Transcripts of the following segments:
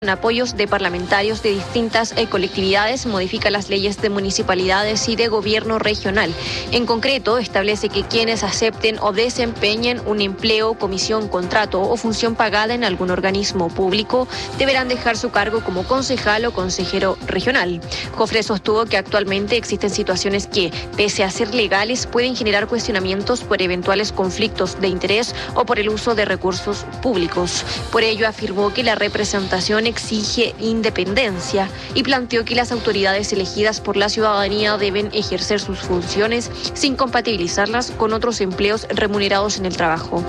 apoyos de parlamentarios de distintas colectividades, modifica las leyes de municipalidades y de gobierno regional. En concreto, establece que quienes acepten o desempeñen un empleo, comisión, contrato o función pagada en algún organismo público deberán dejar su cargo como concejal o consejero regional. Jofre sostuvo que actualmente existen situaciones que, pese a ser legales, pueden generar cuestionamientos por eventuales conflictos de interés o por el uso de recursos públicos. Por ello, afirmó que la representación exige independencia y planteó que las autoridades elegidas por la ciudadanía deben ejercer sus funciones sin compatibilizarlas con otros empleos remunerados en el trabajo.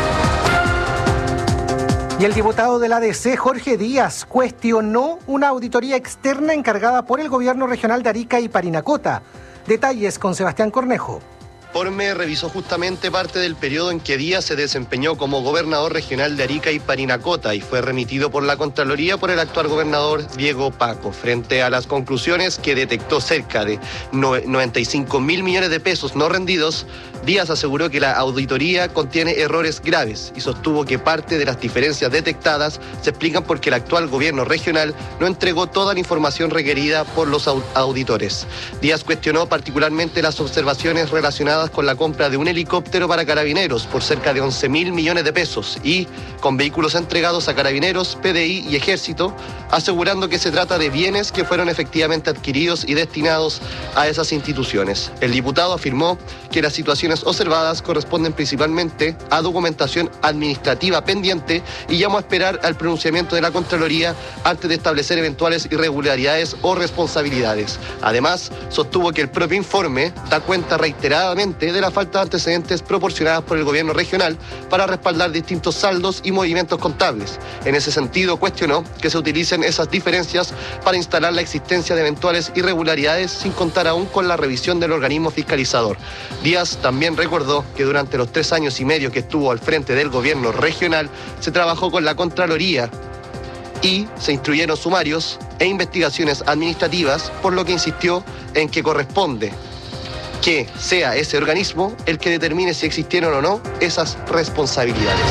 Y el diputado del ADC, Jorge Díaz, cuestionó una auditoría externa encargada por el gobierno regional de Arica y Parinacota. Detalles con Sebastián Cornejo. Informe revisó justamente parte del periodo en que Díaz se desempeñó como gobernador regional de Arica y Parinacota y fue remitido por la Contraloría por el actual gobernador Diego Paco. Frente a las conclusiones que detectó cerca de 95.000 millones de pesos no rendidos, Díaz aseguró que la auditoría contiene errores graves y sostuvo que parte de las diferencias detectadas se explican porque el actual gobierno regional no entregó toda la información requerida por los auditores. Díaz cuestionó particularmente las observaciones relacionadas con la compra de un helicóptero para Carabineros por cerca de 11.000 millones de pesos y con vehículos entregados a Carabineros, PDI y Ejército, asegurando que se trata de bienes que fueron efectivamente adquiridos y destinados a esas instituciones. El diputado afirmó que las situaciones observadas corresponden principalmente a documentación administrativa pendiente y llamó a esperar al pronunciamiento de la Contraloría antes de establecer eventuales irregularidades o responsabilidades. Además, sostuvo que el propio informe da cuenta reiteradamente de la falta de antecedentes proporcionadas por el gobierno regional para respaldar distintos saldos y movimientos contables. En ese sentido, cuestionó que se utilicen esas diferencias para instalar la existencia de eventuales irregularidades sin contar aún con la revisión del organismo fiscalizador. Díaz también recordó que durante los 3 años y medio que estuvo al frente del gobierno regional se trabajó con la Contraloría y se instruyeron sumarios e investigaciones administrativas, por lo que insistió en que corresponde que sea ese organismo el que determine si existieron o no esas responsabilidades.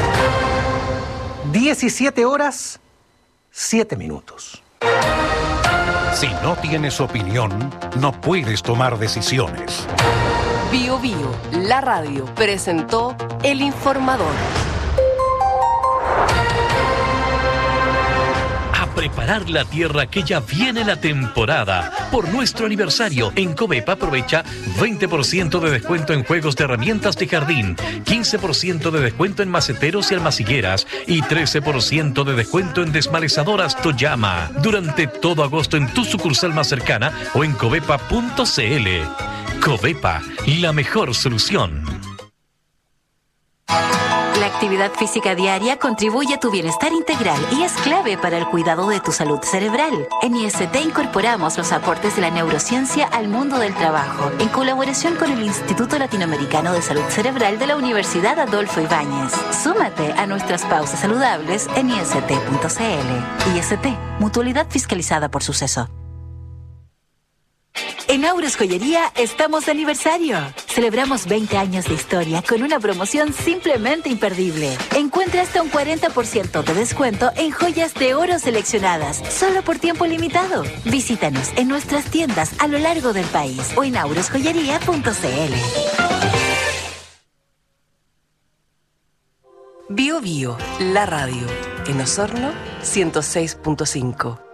17 horas, 7 minutos. Si no tienes opinión, no puedes tomar decisiones. Bio Bio, la radio, presentó El Informador. Preparar la tierra que ya viene la temporada. Por nuestro aniversario, en Covepa aprovecha 20% de descuento en juegos de herramientas de jardín, 15% de descuento en maceteros y almacigueras y 13% de descuento en desmalezadoras Toyama. Durante todo agosto en tu sucursal más cercana o en covepa.cl. Covepa, la mejor solución. La actividad física diaria contribuye a tu bienestar integral y es clave para el cuidado de tu salud cerebral. En IST incorporamos los aportes de la neurociencia al mundo del trabajo, en colaboración con el Instituto Latinoamericano de Salud Cerebral de la Universidad Adolfo Ibáñez. Súmate a nuestras pausas saludables en ist.cl. IST, mutualidad fiscalizada por Suceso. En Auros Joyería estamos de aniversario. Celebramos 20 años de historia con una promoción simplemente imperdible. Encuentra hasta un 40% de descuento en joyas de oro seleccionadas, solo por tiempo limitado. Visítanos en nuestras tiendas a lo largo del país o en aurosjoyería.cl. Bio Bio, la radio. En Osorno, 106.5.